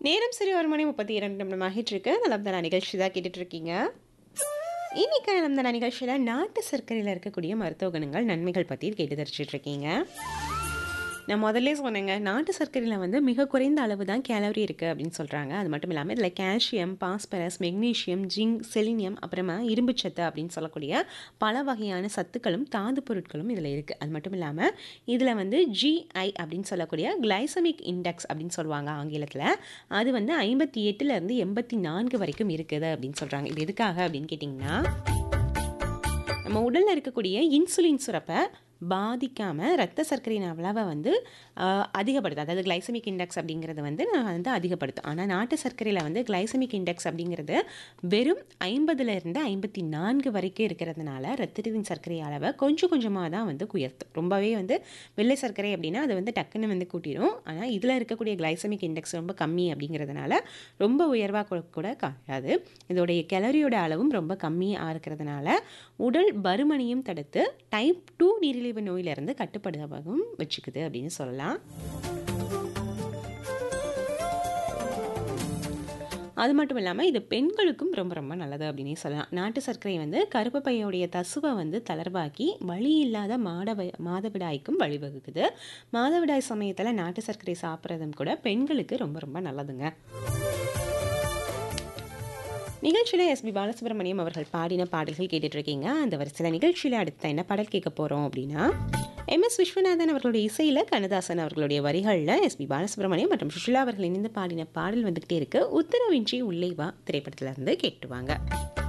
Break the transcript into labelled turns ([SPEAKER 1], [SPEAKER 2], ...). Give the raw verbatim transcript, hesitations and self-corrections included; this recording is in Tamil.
[SPEAKER 1] நேரம் சரி ஒரு மணி முப்பத்தி இரண்டு நிமிடம் ஆகிட்டு இருக்கு. நலம் தானா நிகழ்ச்சி தான் கேட்டுட்டு இருக்கீங்க. இன்னைக்கு நலம் தானா நிகழ்ச்சியில நாட்டு சர்க்கரையில் இருக்கக்கூடிய மருத்துவ குணங்கள், நன்மைகள் பற்றி கேட்டு தெரிஞ்சுட்டு இருக்கீங்க. நான் முதல்லே சொன்னேங்க, நாட்டு சர்க்கரையில் வந்து மிக குறைந்த அளவு தான் கேலரி இருக்குது அப்படின்னு சொல்கிறாங்க. அது மட்டும் இல்லாமல் இதில் calcium, phosphorus, magnesium, zinc, selenium, அப்புறமா இரும்புச்சத்து அப்படின்னு சொல்லக்கூடிய பல வகையான சத்துக்களும் தாது பொருட்களும் இதில் இருக்குது. அது மட்டும் இல்லாமல் இதில் வந்து ஜிஐ அப்படின்னு சொல்லக்கூடிய கிளைசமிக் இண்டெக்ஸ் அப்படின்னு சொல்லுவாங்க ஆங்கிலத்தில். அது வந்து ஐம்பத்தி எட்டுலேருந்து எண்பத்தி நான்கு வரைக்கும் இருக்குது அப்படின்னு சொல்கிறாங்க. இது எதுக்காக அப்படின்னு கேட்டிங்கன்னா, நம்ம உடலில் இருக்கக்கூடிய இன்சுலின் சுரப்பை பாதிக்காமல் ரத்த சர்க்கரையின் அளவை வந்து ஆஹ், அதிகப்படுத்தும். அதாவது கிளைசமிக் இண்டெக்ஸ் அப்படிங்கிறது வந்து நான் வந்து அதிகப்படுத்தும். ஆனால் நாட்டு சர்க்கரையில் வந்து கிளைசமிக் இண்டெக்ஸ் அப்படிங்கிறது வெறும் ஐம்பதுலேருந்து ஐம்பத்தி நான்கு வரைக்கும் இருக்கிறதுனால ரத்தத்தின் சர்க்கரை அளவை கொஞ்சம் கொஞ்சமாக தான் வந்து உயர்த்தும். ரொம்பவே வந்து வெள்ளை சர்க்கரை அப்படின்னா அது வந்து டக்குன்னு வந்து கூட்டிடும். ஆனால் இதில் இருக்கக்கூடிய கிளைசமிக் இண்டெக்ஸ் ரொம்ப கம்மி அப்படிங்கிறதுனால ரொம்ப உயர்வாக கூட காட்டாது. இதோடைய கேலரியோட அளவும் ரொம்ப கம்மியாக இருக்கிறதுனால உடல் பருமனையும் தடுத்து டைப் டூ நீரிழிவு நோயிலிருந்து கட்டுப்படுத்தவும் வச்சுக்குது அப்படின்னு சொல்லலாம். அது மட்டும் இல்லாமல் இது பெண்களுக்கும் ரொம்ப ரொம்ப நல்லது அப்படின்னே சொல்லலாம். நாட்டு சர்க்கரை வந்து கருப்பு பையுடைய தசுவை வந்து தளர்வாக்கி வலி இல்லாத மாடவ மாதவிடாய்க்கும் வழிவகுக்குது. மாதவிடாய் சமயத்தில் நாட்டு சர்க்கரை சாப்பிட்றதும் கூட பெண்களுக்கு ரொம்ப ரொம்ப நல்லதுங்க. நிகழ்ச்சியில் எஸ்பி பாலசுப்ரமணியம் அவர்கள் பாடின பாடல்கள் கேட்டுட்டு இருக்கீங்க. அந்த வரிசையில் நிகழ்ச்சியில் அடுத்த என்ன பாடல் கேட்க போகிறோம் அப்படின்னா, எம் எஸ் விஸ்வநாதன் அவர்களுடைய இசையில் கண்ணதாசன் அவர்களுடைய வரிகளில் எஸ்பி பாலசுப்ரமணியம் மற்றும் சுஷிலா அவர்கள் இணைந்து பாடின பாடல் வந்துக்கிட்டே இருக்கு. உத்தரவின்றி உள்ளே வா திரைப்படத்திலிருந்து கேட்டுவாங்க.